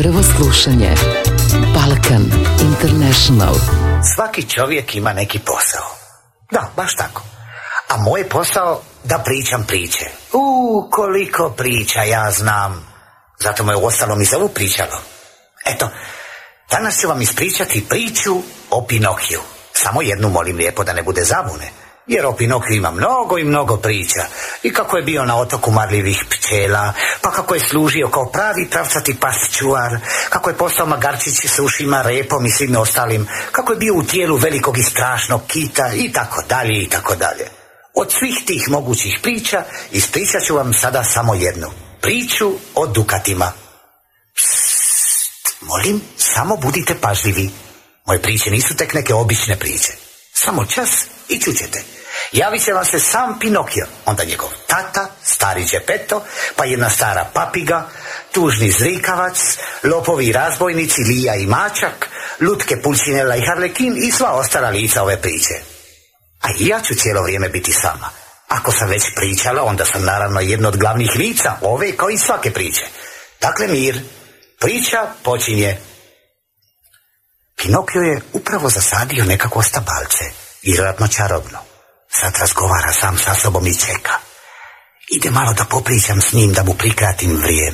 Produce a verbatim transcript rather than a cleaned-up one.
Prvo slušanje Balkan International. Svaki čovjek ima neki posao. Da, baš tako. A moj posao da pričam priče. U koliko priča ja znam. Zato me uostalom i zovu pričalo. Eto, danas ću vam ispričati priču o Pinokiju. Samo jednu molim lijepo da ne bude zabune. Jer o Pinokiju ima mnogo i mnogo priča. I kako je bio na otoku marljivih pčela, pa kako je služio kao pravi pravcati pasčuvar, kako je postao magarčić s ušima, repom i svim ostalim, kako je bio u tijelu velikog i strašnog kita i tako dalje i tako dalje. Od svih tih mogućih priča ispričat ću vam sada samo jednu. Priču o dukatima. Psst, molim, samo budite pažljivi. Moje priče nisu tek neke obične priče. Samo čas i čućete. Javit će vam se sam Pinokio, onda njegov tata, stari Geppetto, pa jedna stara papiga, tužni zrikavac, lopovi i razbojnici, Lija i Mačak, lutke Pulcinella i Harlekin i sva ostala lica ove priče. A i ja ću cijelo vrijeme biti s vama. Ako sam već pričala, onda sam naravno jedno od glavnih lica, ove kao i svake priče. Dakle, mir. Priča počinje. Pinokio je upravo zasadio nekako stabalce, vjerojatno čarobno. Sad razgovara sam sa sobom i čeka. Ide malo da popričam s njim, da mu prikratim vrijeme.